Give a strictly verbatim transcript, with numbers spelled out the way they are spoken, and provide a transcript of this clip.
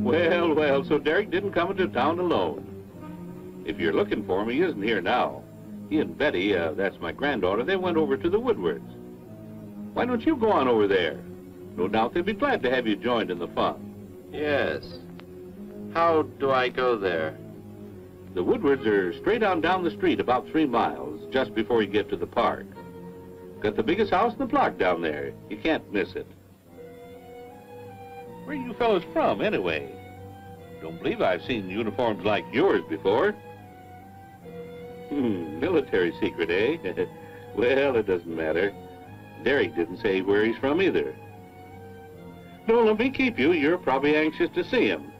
Well, well, so Derek didn't come into town alone. If you're looking for him, he isn't here now. He and Betty, uh, that's my granddaughter, they went over to the Woodwards. Why don't you go on over there? No doubt they'd be glad to have you joined in the fun. Yes. How do I go there? The Woodwards are straight on down the street about three miles, just before you get to the park. Got the biggest house in the block down there. You can't miss it. Where are you fellows from, anyway? Don't believe I've seen uniforms like yours before. Hmm, military secret, eh? Well, it doesn't matter. Derek didn't say where he's from either. Don't let me keep you. You're probably anxious to see him.